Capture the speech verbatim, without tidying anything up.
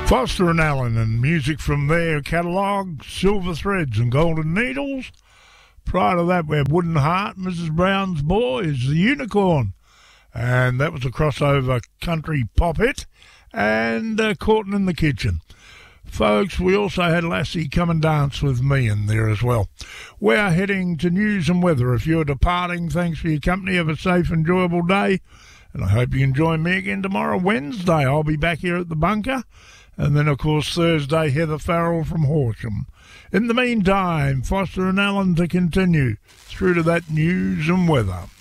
Foster and Allen and music from their catalogue, Silver Threads and Golden Needles. Prior to that, we had Wooden Heart, Missus Brown's Boys, The Unicorn. And that was a crossover country pop hit. And uh, Courtin' in the Kitchen. Folks, we also had Lassie Come and Dance with Me in there as well. We're heading to news and weather. If you're departing, thanks for your company. Have a safe, enjoyable day. And I hope you can join me again tomorrow, Wednesday. I'll be back here at the bunker. And then, of course, Thursday, Heather Farrell from Horsham. In the meantime, Foster and Allen to continue through to that news and weather.